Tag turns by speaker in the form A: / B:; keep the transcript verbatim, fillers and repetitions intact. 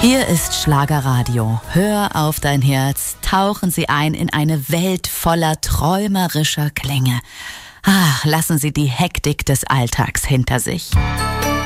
A: Hier ist Schlagerradio. Hör auf dein Herz. Tauchen Sie ein in eine Welt voller träumerischer Klänge. Ach, lassen Sie die Hektik des Alltags hinter sich.